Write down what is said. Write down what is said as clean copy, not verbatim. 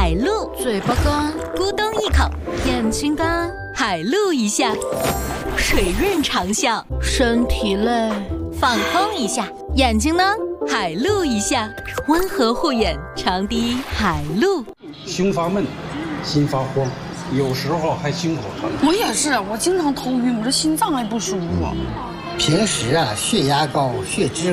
海陆， 嘴巴干， 咕咚一口， 眼睛干， 海陆一下，水润长效， 身体累， 放空一下， 眼睛呢？ 海陆一下，温和护眼，长滴海陆。 胸发闷，心发慌，有时候还心口疼。 我也是，我经常头晕，我这心脏还不舒服。 平时血压高，血脂